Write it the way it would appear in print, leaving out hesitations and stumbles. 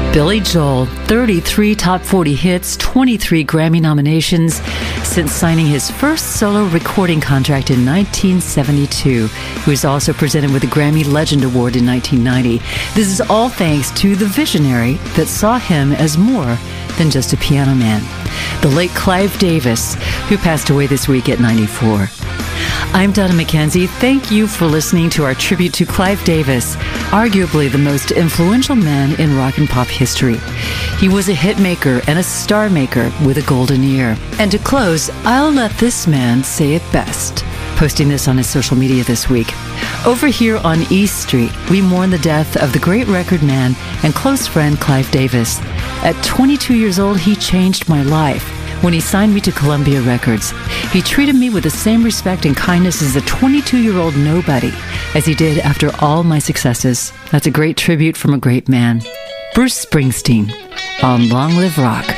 Billy Joel, 33 top 40 hits, 23 Grammy nominations since signing his first solo recording contract in 1972. He was also presented with the Grammy Legend Award in 1990. This is all thanks to the visionary that saw him as more than just a piano man, the late Clive Davis, who passed away this week at 94. I'm Donna McKenzie. Thank you for listening to our tribute to Clive Davis, arguably the most influential man in rock and pop history. He was a hit maker and a star maker with a golden ear. And to close, I'll let this man say it best, posting this on his social media this week. Over here on East Street, we mourn the death of the great record man and close friend Clive Davis. At 22 years old, he changed my life. When he signed me to Columbia Records, he treated me with the same respect and kindness as a 22-year-old nobody, as he did after all my successes. That's a great tribute from a great man. Bruce Springsteen on Long Live Rock.